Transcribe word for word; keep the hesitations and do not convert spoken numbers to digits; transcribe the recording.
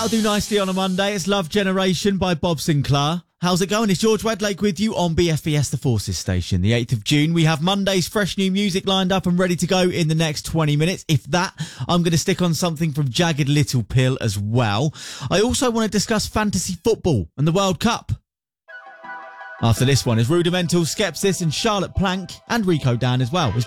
That'll do nicely on a Monday. It's Love Generation by Bob Sinclair. How's it going? It's George Wedlake with you on B F B S The Forces station. The eighth of June, we have Monday's fresh new music lined up and ready to go in the next twenty minutes. If that, I'm going to stick on something from Jagged Little Pill as well. I also want to discuss fantasy football and the World Cup. After this one is Rudimental, Skepsis and Charlotte Plank and Rico Dan as well. It's